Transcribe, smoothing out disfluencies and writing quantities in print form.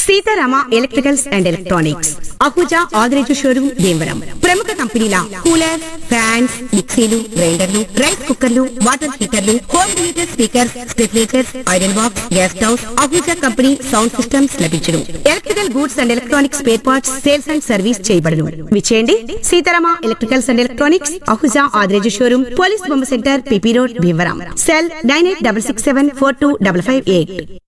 Sitarama electricals and electronics, Ahuja Adireju showroom Bhimavaram. ప్రముఖ కంపెనీల cooler, fans, మిక్సీలు, గ్రైండర్లు, రైస్ కుక్కర్లు, water హీటర్లు, home theatre speakers, స్టెఫ్లేచర్స్, iron box, gas stoves, Ahuja company sound systems లభించును. Electrical goods and electronics spare parts sales and service చేయబడును. విచేయండి Sitarama electricals and electronics, Ahuja Adireju showroom, police బొమ్మ centre, PP road, Bhimavaram. Cell 9866742558.